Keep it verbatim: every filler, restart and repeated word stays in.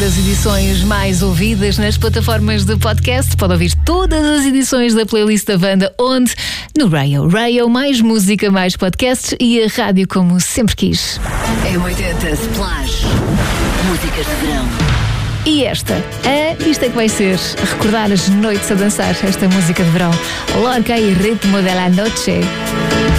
das edições mais ouvidas nas plataformas de podcast. Pode ouvir todas as edições da playlist da banda. Onde? No Rayo. Rayo, mais música, mais podcasts e a rádio como sempre quis. M oitenta Splash. Músicas de verão. E esta? Ah, isto é que vai ser recordar as noites a dançar esta música de verão. Lorca e Ritmo de la Noche.